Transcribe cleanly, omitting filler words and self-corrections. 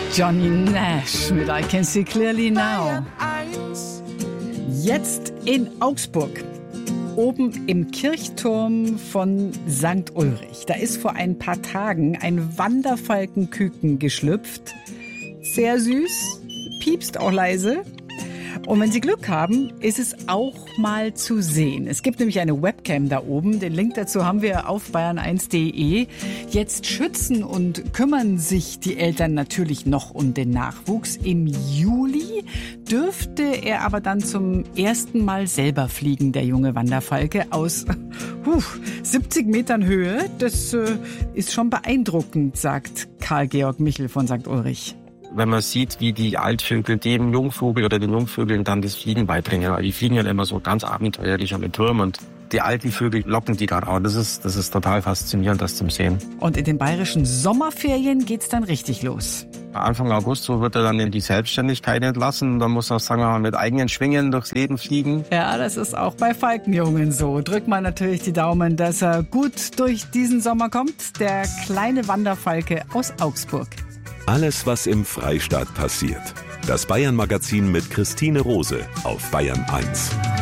Johnny Nash mit I Can See Clearly Now. Jetzt in Augsburg, oben im Kirchturm von St. Ulrich. Da ist vor ein paar Tagen ein Wanderfalkenküken geschlüpft. Sehr süß, piepst auch leise. Und wenn Sie Glück haben, ist es auch mal zu sehen. Es gibt nämlich eine Webcam da oben. Den Link dazu haben wir auf bayern1.de. Jetzt schützen und kümmern sich die Eltern natürlich noch um den Nachwuchs. Im Juli dürfte er aber dann zum ersten Mal selber fliegen, der junge Wanderfalke, aus 70 Metern Höhe. Das ist schon beeindruckend, sagt Karl-Georg Michel von St. Ulrich. Wenn man sieht, wie die Altvögel dem Jungvogel oder den Jungvögeln dann das Fliegen beibringen. Weil die fliegen ja immer so ganz abenteuerlich am Turm und die alten Vögel locken die dann auch. Das ist total faszinierend, das zu sehen. Und in den bayerischen Sommerferien geht's dann richtig los. Anfang August so wird er dann in die Selbstständigkeit entlassen. Dann muss er, sagen wir mal, mit eigenen Schwingen durchs Leben fliegen. Ja, das ist auch bei Falkenjungen so. Drückt man natürlich die Daumen, dass er gut durch diesen Sommer kommt. Der kleine Wanderfalke aus Augsburg. Alles, was im Freistaat passiert. Das Bayern-Magazin mit Christine Rose auf Bayern 1.